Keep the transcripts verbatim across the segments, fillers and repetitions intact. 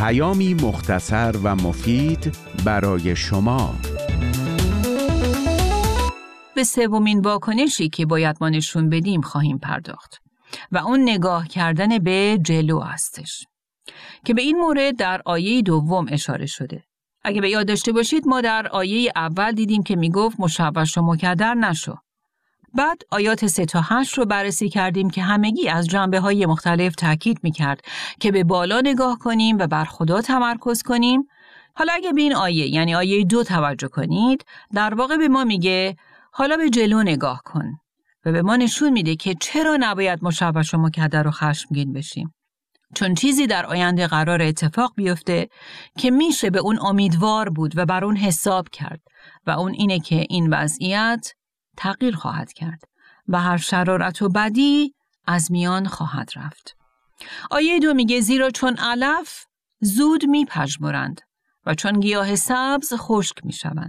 پیامی مختصر و مفید برای شما. به سومین واکنشی که باید ما نشون بدیم خواهیم پرداخت و اون نگاه کردن به جلو هستش که به این مورد در آیه دوم اشاره شده. اگه به یاد داشته باشید ما در آیه اول دیدیم که میگفت مشوش و مکدر نشو. بعد آیات سه تا هشت رو بررسی کردیم که همگی از جنبه‌های مختلف تاکید میکرد که به بالا نگاه کنیم و بر خدا تمرکز کنیم. حالا اگه به این آیه یعنی آیه دو توجه کنید، در واقع به ما میگه حالا به جلو نگاه کن و به ما نشون میده که چرا نباید مشوش و مکدر و خشمگین بشیم. چون چیزی در آینده قرار اتفاق بیفته که میشه به اون امیدوار بود و بر اون حساب کرد و اون اینه که این وضعیت تغییر خواهد کرد و هر شرارت و بدی از میان خواهد رفت. آیه دو میگه زیرا چون علف زود میپژمرند و چون گیاه سبز خشک میشوند.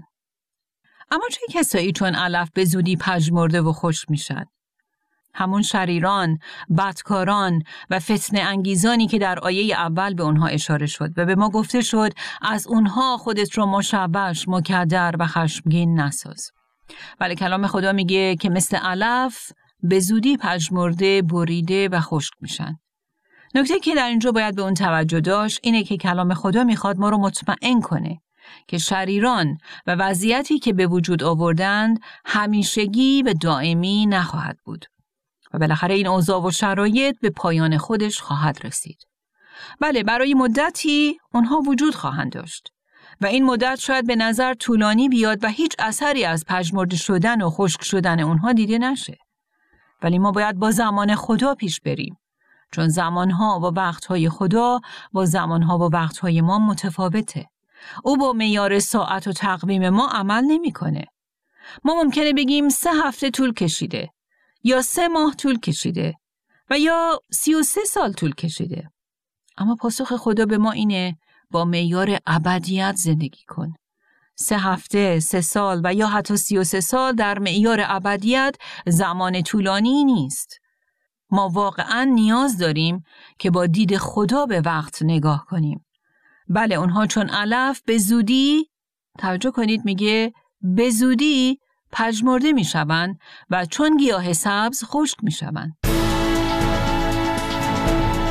اما چه کسایی چون علف به زودی پژمرده و خشک میشن؟ همون شریران، بدکاران و فتنه انگیزانی که در آیه اول به اونها اشاره شد و به ما گفته شد از اونها خودت رو مشوش، مکدر و خشمگین نساز. ولی کلام خدا میگه که مثل علف به زودی پژمرده، بریده و خشک میشن. نکته که در اینجا باید به اون توجه داشت اینه که کلام خدا میخواد ما رو مطمئن کنه که شریران و وضعیتی که به وجود آوردند همیشگی و دائمی نخواهد بود و بالاخره این اوضاع و شرایط به پایان خودش خواهد رسید. بله، برای مدتی اونها وجود خواهند داشت و این مدت شاید به نظر طولانی بیاد و هیچ اثری از پژمرده شدن و خشک شدن اونها دیده نشه. ولی ما باید با زمان خدا پیش بریم، چون زمانها و وقتهای خدا با زمانها و وقتهای ما متفاوته. او با معیار ساعت و تقویم ما عمل نمی‌کنه. ما ممکنه بگیم سه هفته طول کشیده یا سه ماه طول کشیده و یا سی و سه سال طول کشیده. اما پاسخ خدا به ما اینه با معیار ابدیت زندگی کن. سه هفته، سه سال و یا حتی سی و سه سال در معیار ابدیت زمان طولانی نیست. ما واقعاً نیاز داریم که با دید خدا به وقت نگاه کنیم. بله، اونها چون علف به زودی، توجه کنید میگه به زودی پژمرده میشوند و چون گیاه سبز خشک میشوند.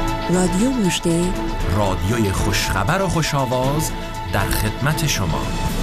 رادیو مژده، رادیوی خوشخبر و خوش‌آواز در خدمت شما.